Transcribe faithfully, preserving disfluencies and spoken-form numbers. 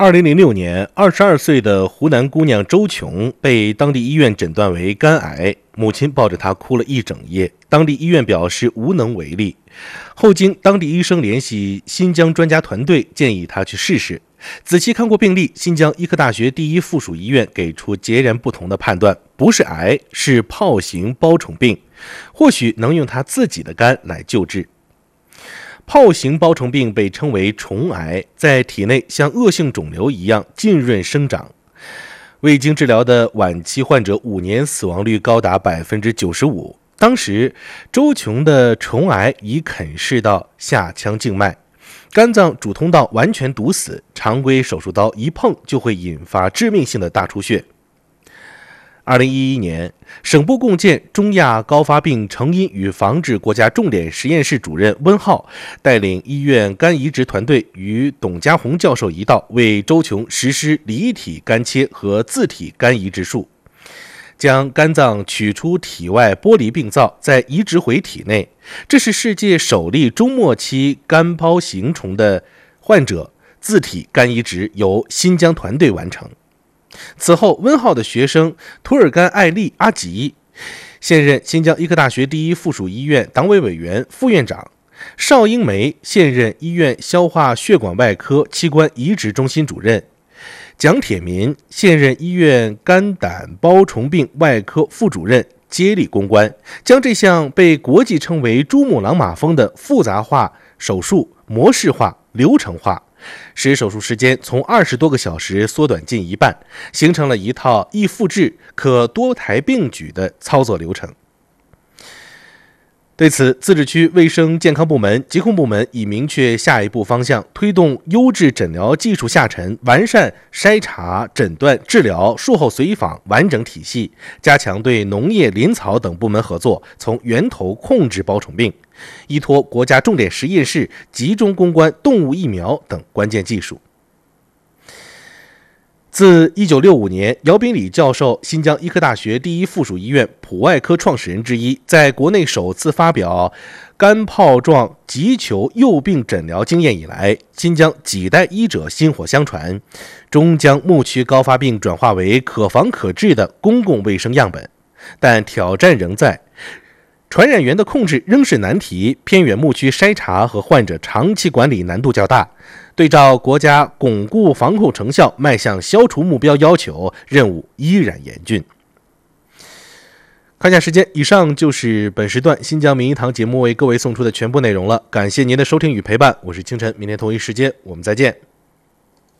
二零零六年，二十二岁的湖南姑娘周琼被当地医院诊断为肝癌，母亲抱着她哭了一整夜。当地医院表示无能为力，后经当地医生联系新疆专家团队，建议她去试试。仔细看过病历，新疆医科大学第一附属医院给出截然不同的判断，不是癌，是炮型包虫病，或许能用她自己的肝来救治。炮型包虫病被称为虫癌，在体内像恶性肿瘤一样浸润生长，未经治疗的晚期患者五年死亡率高达 百分之九十五。 当时周琼的虫癌已啃噬到下腔静脉，肝脏主通道完全堵死，常规手术刀一碰就会引发致命性的大出血。二零一一年，省部共建中亚高发病成因与防治国家重点实验室主任温浩带领医院肝移植团队与董家红教授一道，为周琼实施离体肝切和自体肝移植术，将肝脏取出体外剥离病灶，再移植回体内。这是世界首例中末期肝泡形虫的患者自体肝移植由新疆团队完成。此后，温浩的学生图尔干艾丽阿吉现任新疆医科大学第一附属医院党委委员、副院长；邵英梅现任医院消化血管外科器官移植中心主任；蒋铁民现任医院肝胆包虫病外科副主任，接力攻关，将这项被国际称为珠穆朗玛峰的复杂化手术模式化、流程化，使手术时间从二十多个小时缩短近一半，形成了一套易复制、可多台并举的操作流程。对此，自治区卫生健康部门、疾控部门已明确下一步方向，推动优质诊疗技术下沉，完善筛查、诊断、治疗、术后随访完整体系，加强对农业、林草等部门合作，从源头控制包虫病，依托国家重点实验室集中攻关动物疫苗等关键技术。自一九六五年，姚炳礼教授，新疆医科大学第一附属医院普外科创始人之一，在国内首次发表肝泡状急球幼病诊疗经验以来，新疆几代医者薪火相传，终将牧区高发病转化为可防可治的公共卫生样本。但挑战仍在，传染源的控制仍是难题，偏远牧区筛查和患者长期管理难度较大。对照国家巩固防控成效、迈向消除目标要求，任务依然严峻。看一下时间，以上就是本时段新疆名医堂节目为各位送出的全部内容了。感谢您的收听与陪伴，我是清晨，明天同一时间我们再见。